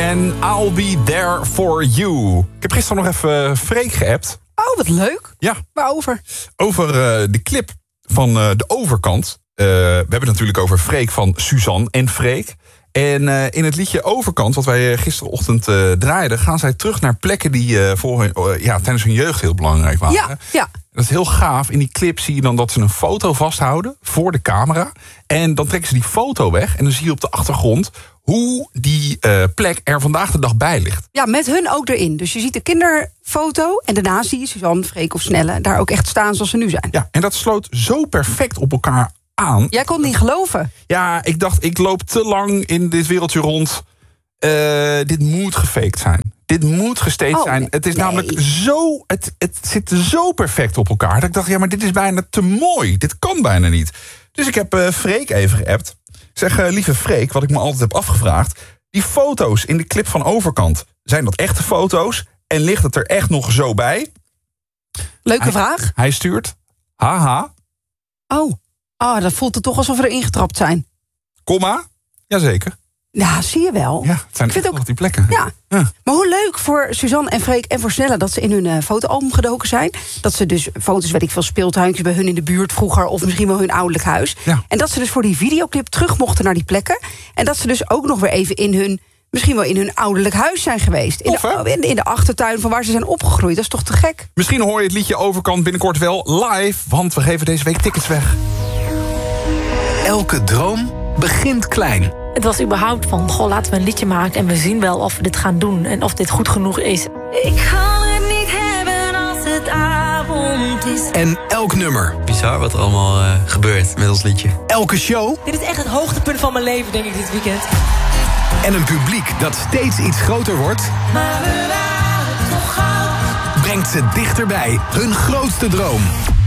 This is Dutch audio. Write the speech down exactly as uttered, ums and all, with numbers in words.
en I'll Be There For You. Ik heb gisteren nog even Freek geappt. Oh, wat leuk. Ja. Waarover? Over uh, de clip van uh, De Overkant. Uh, we hebben het natuurlijk over Freek van Suzanne en Freek. En uh, in het liedje Overkant, wat wij gisterochtend uh, draaiden... gaan zij terug naar plekken die uh, voor hun, uh, ja, tijdens hun jeugd heel belangrijk waren. Ja, ja. Dat is heel gaaf. In die clip zie je dan dat ze een foto vasthouden voor de camera. En dan trekken ze die foto weg. En dan zie je op de achtergrond hoe die uh, plek er vandaag de dag bij ligt. Ja, met hun ook erin. Dus je ziet de kinderfoto en daarna zie je Suzanne, Freek of Snelle daar ook echt staan zoals ze nu zijn. Ja, en dat sloot zo perfect op elkaar aan. Jij kon niet geloven. Ja, ik dacht, ik loop te lang in dit wereldje rond. Uh, dit moet gefaked zijn. Dit moet gestaged oh, zijn. Het is nee. namelijk zo... Het, het zit zo perfect op elkaar. Dat ik dacht, ja, maar dit is bijna te mooi. Dit kan bijna niet. Dus ik heb uh, Freek even geappt. Ik zeg, uh, lieve Freek, wat ik me altijd heb afgevraagd. Die foto's in de clip van Overkant, zijn dat echte foto's? En ligt het er echt nog zo bij? Leuke hij, vraag. Hij stuurt, haha. Oh. oh, dat voelt het toch alsof we erin getrapt zijn. Komma, jazeker. Ja, zie je wel. Ja, het zijn ik vind echt ook nog die plekken. Ja. ja, maar hoe leuk voor Suzanne en Freek en voor Snelle... dat ze in hun uh, fotoalbum gedoken zijn. Dat ze dus foto's, weet ik veel, speeltuintjes bij hun in de buurt vroeger... of misschien wel hun ouderlijk huis. Ja. En dat ze dus voor die videoclip terug mochten naar die plekken. En dat ze dus ook nog weer even in hun... misschien wel in hun ouderlijk huis zijn geweest. In, Tof, de, in, in de achtertuin van waar ze zijn opgegroeid. Dat is toch te gek? Misschien hoor je het liedje Overkant binnenkort wel live... want we geven deze week tickets weg. Elke droom begint klein. Het was überhaupt van, goh, laten we een liedje maken... en we zien wel of we dit gaan doen en of dit goed genoeg is. Ik kan het niet hebben als het avond is. En elk nummer. Bizar wat er allemaal uh, gebeurt met ons liedje. Elke show. Dit is echt het hoogtepunt van mijn leven, denk ik, dit weekend. En een publiek dat steeds iets groter wordt... maar we waren toch goud. Brengt ze dichterbij hun grootste droom.